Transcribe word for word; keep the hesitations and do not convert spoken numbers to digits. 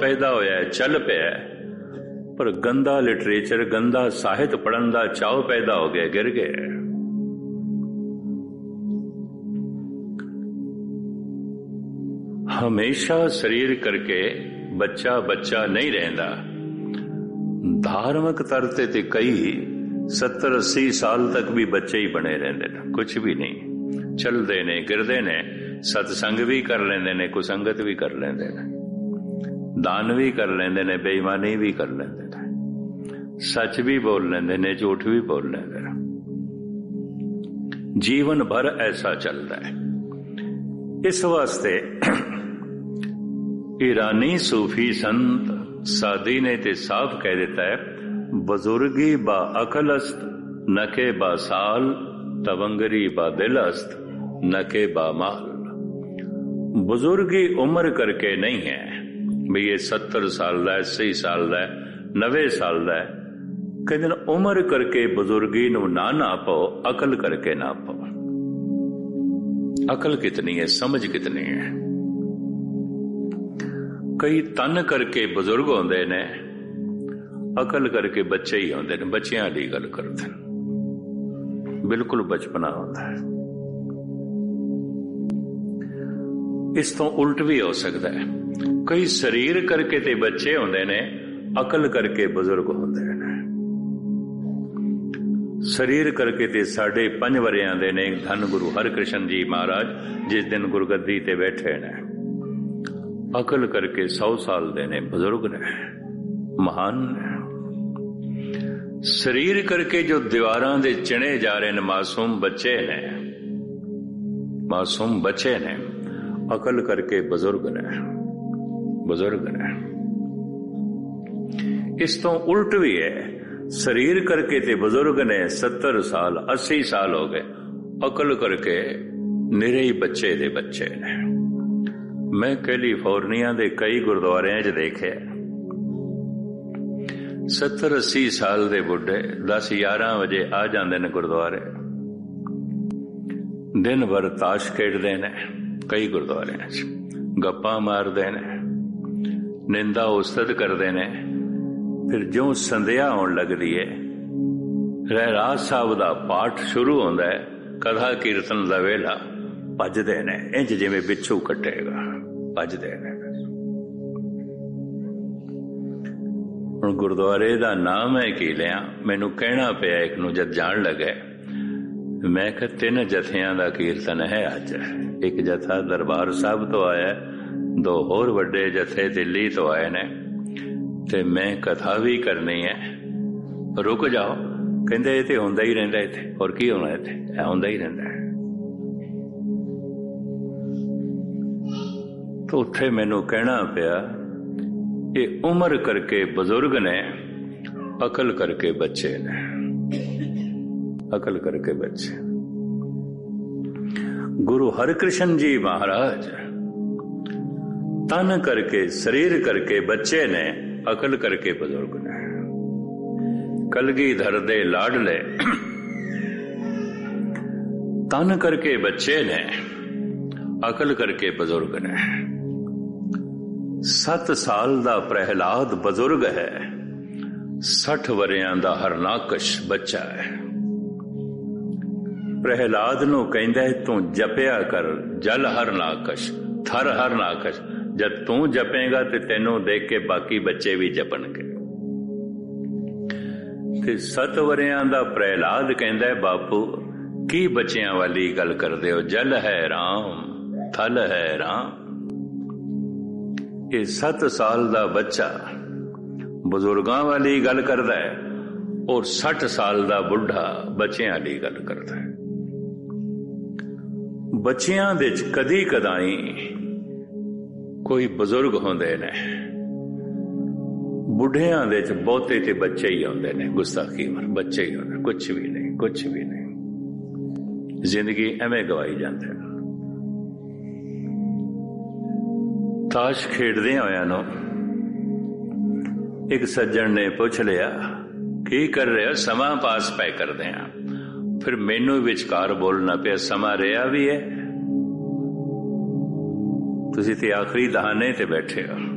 पैदा होया चल पिया, पर गंदा लिटरेचर गंदा साहित्य पढ़न का चाव पैदा हो गया, गिर गया। हमेशा शरीर करके बच्चा बच्चा नहीं रहता। धार्मिक तरते ते कई सत्तर अस्सी साल तक भी बच्चे ही बने रहते हैं, कुछ भी नहीं, चलते ने गिरते ने, सत्संग भी कर लेंदे ने, कुसंगत भी कर लेंदे ने, दान भी कर लेंदे ने, बेईमानी भी कर लेंदे ने, सच भी बोल लेंदे ने, झूठ भी बोल लेंदे ने। जीवन भर ऐसा चलता है। इस वास्ते ईरानी सूफी संत सादी ने ते साफ कह देता है, बुजुर्गी बा अकलस्त नके बा साल, तवंगरी बा दिलस्त नके बा माल। बुजुर्गी उम्र करके नहीं है भी ये सत्तर साल का, अस्सी साल का, नवे साल का है। कहते उम्र करके बुजुर्गी नू ना नापो, अकल करके नापो। अकल कितनी है, समझ कितनी है। कई तन करके बुजुर्ग होंदे ने, अकल करके बच्चे ही होंदे ने, बच्चियां दी गल करदे ने, बिल्कुल बचपना होता है। इस तो उल्ट भी हो सकता है, कई शरीर करके ते बच्चे होंदे ने, अकल करके बुजुर्ग होंदे ने। शरीर करके ते साढ़े पंज वरियां दे ने धन गुरु हरकृष्ण जी महाराज, जिस दिन गुरगद्दी ते बैठे ने। अकल करके सौ साल दे ने, बुजुर्ग ने, महान ने। शरीर करके जो दीवारां दे चिणे जा रहे ने, मासूम बच्चे ने, मासूम बच्चे ने। अकल करके बुजुर्ग ने, बुजुर्ग ने। इस तो उल्ट भी है, शरीर करके ते बुजुर्ग ने सत्तर साल अस्सी साल हो गए, अकल करके निरे ही बच्चे दे बच्चे ने। मैं कैलिफोर्निया दे कई गुरुद्वारियां च देखे, सत्तर अस्सी साल दे बुढ़े दस ग्यारह बजे आ जाते ने गुरुद्वारे, दिन भर ताश खेडते ने, कई गुरुद्वारे गप्पा मारते ने, निंदा उस्तत करते ने। फिर जो संध्या होने लगती है, रहराज साहब का पाठ शुरू होता है, कथा कीर्तन का वेला, भजते ने इंज जिवें बिच्छू कटेगा, भजते ने। हुण गुरुद्वारे का नाम है की लिया, मैनू कहना पिया एक नूं जद जान लगे, मैं कहा तीन जथियां का कीर्तन है अज। एक जथा दरबार साहब तो आया, दो होर वड्डे जथे दिल्ली तो आए ने, ते मैं कथा भी करनी है। रुक जाओ, कहंदे इत्थे हुंदा ही रहिंदा, इत्थे और की होना, इत्थे हुंदा ही रहिंदा है। तो उत्थे मैनू कहना पिया, ये उम्र करके बुजुर्ग ने, अकल करके बच्चे ने, अकल करके बच्चे। गुरु हरकृष्ण जी महाराज तन करके शरीर करके बच्चे ने, अकल करके बुजुर्ग ने। कलगीधर दे लाडले तन करके बच्चे ने, अकल करके बुजुर्ग ने। सत साल दा प्रहलाद बुजुर्ग है, सठ वरियां दा हरनाकश बच्चा है। प्रहलाद नू कहंदा तू जपिया कर जल हरनाकश, थर हरनाकश। जब तू जपेगा तो तेनू देख के बाकी बच्चे भी जपणगे। ते सत वरियां दा प्रहलाद कहंदा है, बापू की बच्चियां वाली गल करदे हो, जल है राम, थल है राम। ये सत साल दा बच्चा बुजुर्गां वाली गल करदा है, और सठ साल दा बुढ़ा बच्चियां वाली गल करदा है। बच्चियां दे च कदी कदाई कोई बुजुर्ग होंदे ने, बुढ़ियां दे च बहुते ते बच्चे ही होंदे ने, गुस्ताखी मर बच्चे ही होंदे, कुछ भी नहीं, कुछ भी नहीं। जिंदगी एवें गवाई जाती है। ताश खेडदे होया नो एक सज्जन ने पूछ लिया, की कर रहे हो? समा पास पै करदे हां। फिर मैनू विचकार बोलना पिया, समा रहा भी है, तुसीं ते आखिरी दहाने ते बैठे हो।